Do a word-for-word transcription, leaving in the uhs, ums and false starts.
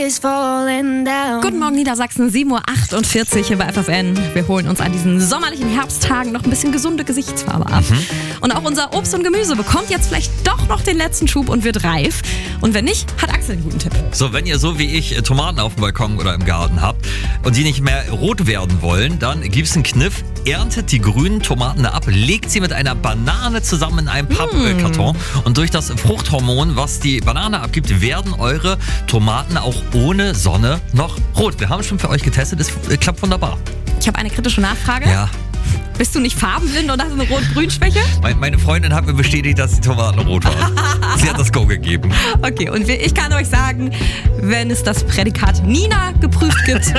Guten Morgen Niedersachsen, sieben Uhr achtundvierzig hier bei F F N. Wir holen uns an diesen sommerlichen Herbsttagen noch ein bisschen gesunde Gesichtsfarbe ab. Mhm. Und auch unser Obst und Gemüse bekommt jetzt vielleicht doch noch den letzten Schub und wird reif. Und wenn nicht, hat Axel einen guten Tipp. So, wenn ihr so wie ich Tomaten auf dem Balkon oder im Garten habt und die nicht mehr rot werden wollen, dann gibt's einen Kniff. Erntet die grünen Tomaten ab, legt sie mit einer Banane zusammen in einem Pappkarton. Mm. Und durch das Fruchthormon, was die Banane abgibt, werden eure Tomaten auch ohne Sonne noch rot. Wir haben es schon für euch getestet, es klappt wunderbar. Ich habe eine kritische Nachfrage. Ja. Bist du nicht farbenblind oder hast du eine Rot-Grün-Schwäche? Meine Freundin hat mir bestätigt, dass die Tomaten rot waren. Sie hat das Go gegeben. Okay, und ich kann euch sagen, wenn es das Prädikat Nina geprüft gibt,